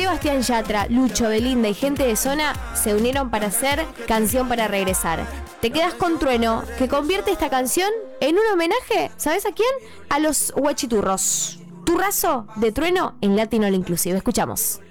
Sebastián Yatra, Lucho, Belinda y gente de zona se unieron para hacer Canción para Regresar. Te quedas con Trueno, que convierte esta canción en un homenaje, ¿sabes a quién? A los Huachiturros. Turrazo de Trueno en Latin All Inclusive. Escuchamos.